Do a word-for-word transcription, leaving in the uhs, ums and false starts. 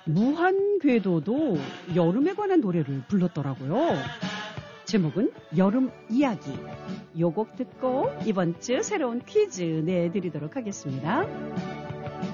무한궤도도 여름에 관한 노래를 불렀더라고요. 제목은 여름 이야기. 요 곡 듣고 이번 주 새로운 퀴즈 내드리도록 하겠습니다.